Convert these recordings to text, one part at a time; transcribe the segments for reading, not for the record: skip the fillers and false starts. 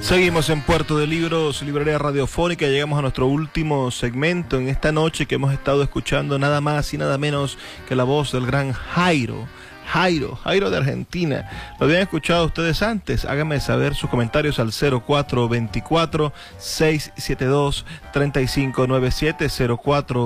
Seguimos en Puerto de Libros, librería radiofónica. Llegamos a nuestro último segmento en esta noche, que hemos estado escuchando nada más y nada menos que la voz del gran Jairo de Argentina. ¿Lo habían escuchado ustedes antes? Háganme saber sus comentarios al 0424-672-3597,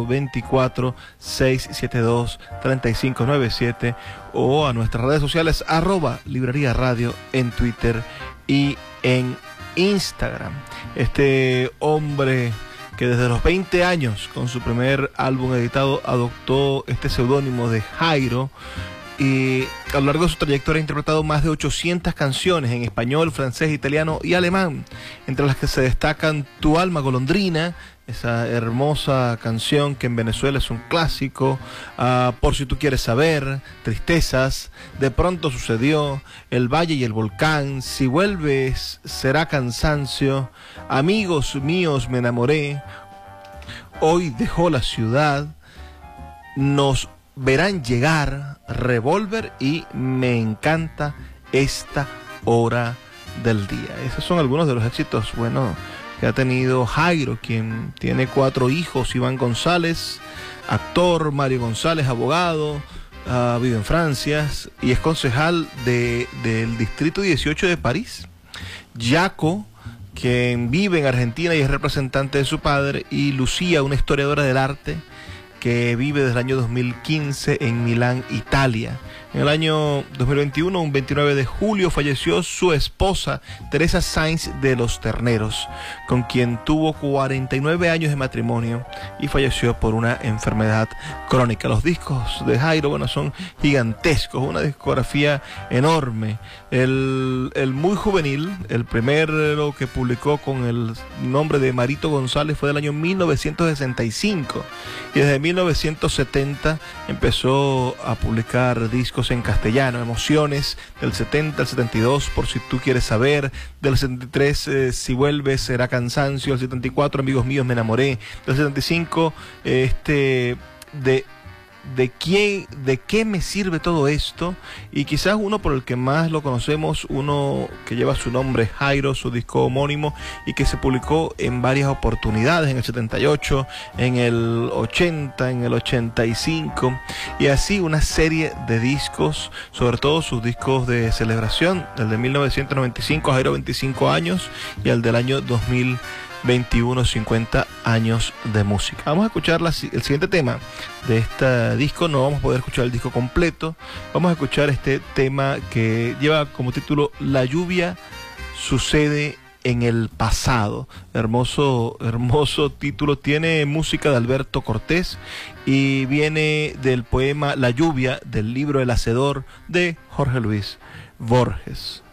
0424-672-3597, o a nuestras redes sociales, @librería radio en Twitter y en Instagram. Este hombre que desde los 20 años, con su primer álbum editado, adoptó este seudónimo de Jairo, y a lo largo de su trayectoria ha interpretado más de 800 canciones en español, francés, italiano y alemán, entre las que se destacan Tu alma golondrina, esa hermosa canción que en Venezuela es un clásico, Por si tú quieres saber, Tristezas, De pronto sucedió, El valle y el volcán, Si vuelves será cansancio, Amigos míos me enamoré, Hoy dejó la ciudad, Nos verán llegar, Revólver y Me encanta esta hora del día. Esos son algunos de los éxitos, bueno, que ha tenido Jairo, quien tiene 4 hijos: Iván González, actor; Mario González, abogado, vive en Francia y es concejal del distrito 18 de París; Jaco, quien vive en Argentina y es representante de su padre; y Lucía, una historiadora del arte que vive desde el año 2015 en Milán, Italia. En el año 2021, un 29 de julio, falleció su esposa, Teresa Sainz de los Terneros, con quien tuvo 49 años de matrimonio y falleció por una enfermedad crónica. Los discos de Jairo, bueno, son gigantescos, una discografía enorme. El muy juvenil, el primero que publicó con el nombre de Marito González, fue del año 1965, y desde 1970 empezó a publicar discos en castellano: Emociones, del 70 al 72, Por si tú quieres saber, del 73, Si vuelves será cansancio, del 74, Amigos míos me enamoré, del 75, ¿De qué me sirve todo esto? Y quizás uno por el que más lo conocemos, uno que lleva su nombre, Jairo, su disco homónimo, y que se publicó en varias oportunidades, en el 78, en el 80, en el 85, y así una serie de discos, sobre todo sus discos de celebración, el de 1995, Jairo 25 años, y el del año 2021, 50 años de música. Vamos a escuchar el siguiente tema de este disco. No vamos a poder escuchar el disco completo. Vamos a escuchar este tema que lleva como título La lluvia sucede en el pasado. Hermoso título. Tiene música de Alberto Cortés y viene del poema La lluvia, del libro El Hacedor, de Jorge Luis Borges.